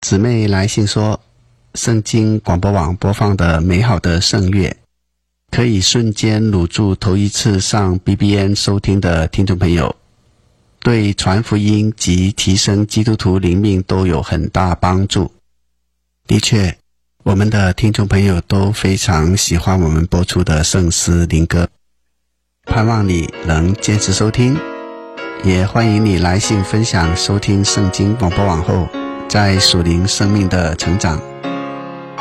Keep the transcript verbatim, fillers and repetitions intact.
姊妹来信说，圣经广播网播放的美好的圣乐，可以瞬间掳住头一次上 B B N 收听的听众朋友，对传福音及提升基督徒灵命都有很大帮助。的确，我们的听众朋友都非常喜欢我们播出的圣诗灵歌，盼望你能坚持收听，也欢迎你来信分享收听圣经广播网后在属灵生命的成长。